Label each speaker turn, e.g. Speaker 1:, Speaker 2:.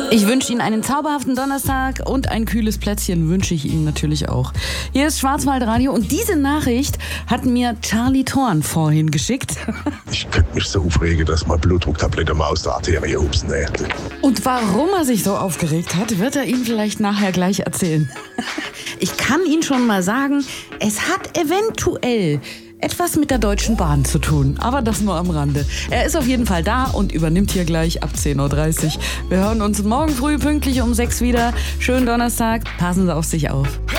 Speaker 1: Ich wünsche Ihnen einen zauberhaften Donnerstag und ein kühles Plätzchen wünsche ich Ihnen natürlich auch. Hier ist Schwarzwaldradio und diese Nachricht hat mir Charlie Thorn vorhin geschickt.
Speaker 2: Ich könnte mich so aufregen, dass meine Blutdrucktablette mal aus der Arterie hupsen.
Speaker 1: Und warum er sich so aufgeregt hat, wird er Ihnen vielleicht nachher gleich erzählen. Ich kann Ihnen schon mal sagen, es hat eventuell etwas mit der Deutschen Bahn zu tun, aber das nur am Rande. Er ist auf jeden Fall da und übernimmt hier gleich ab 10.30 Uhr. Wir hören uns morgen früh pünktlich um 6 wieder. Schönen Donnerstag, passen Sie auf sich auf.